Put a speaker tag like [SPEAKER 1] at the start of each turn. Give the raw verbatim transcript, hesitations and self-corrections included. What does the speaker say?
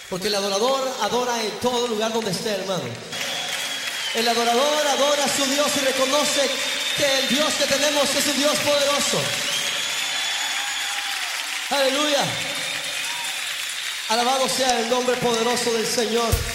[SPEAKER 1] Porque el adorador adora en todo lugar donde esté, hermano. El adorador adora a su Dios y reconoce que el Dios que tenemos es un Dios poderoso. Aleluya. Alabado sea el nombre poderoso del Señor.